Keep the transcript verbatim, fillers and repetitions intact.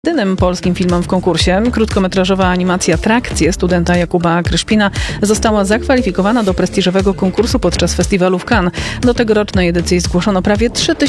Jedynym polskim filmem w konkursie krótkometrażowa animacja Trakcje studenta Jakuba Kryszpina została zakwalifikowana do prestiżowego konkursu podczas festiwalu w Cannes. Do tegorocznej edycji zgłoszono prawie trzy tysiące